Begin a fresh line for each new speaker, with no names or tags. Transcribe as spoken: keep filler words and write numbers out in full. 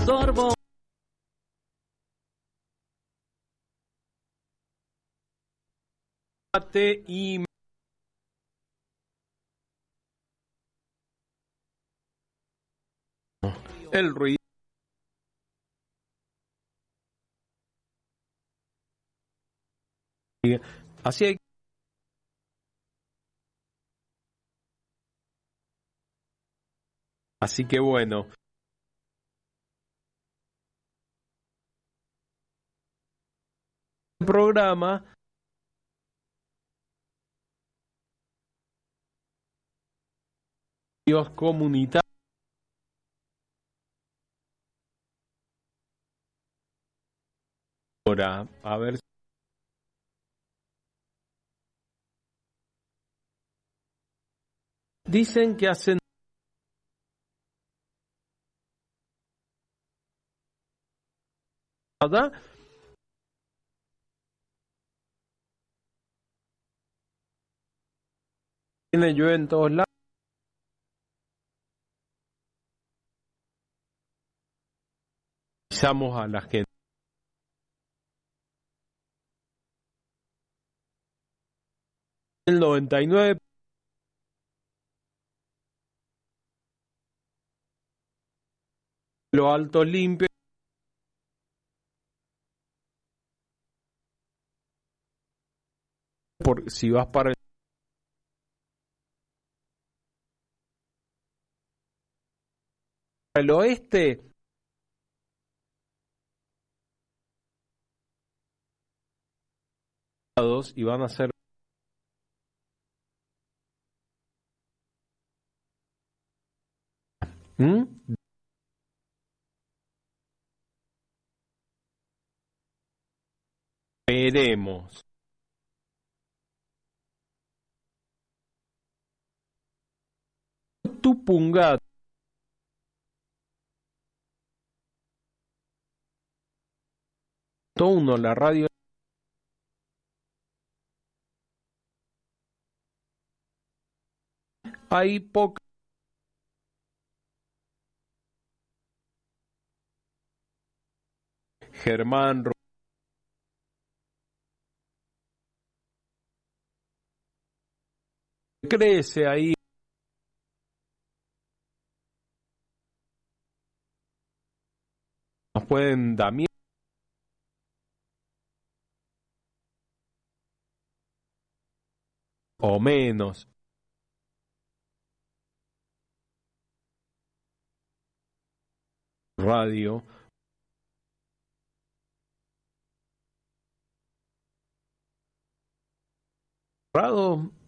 Sorbo. Y el ruido. Así hay Así que bueno. El programa Dios comunitario. Ahora, a ver. Dicen que hacen nada. Tiene yo en todos lados. Avisamos a la gente. El noventa y nueve lo alto limpio. Por si vas para el el oeste, y van a ser ¿Mm? Veremos. Tupungato. Uno, la radio. Hay poca. Germán crece ahí. Nos pueden Damián o menos. Radio. Rado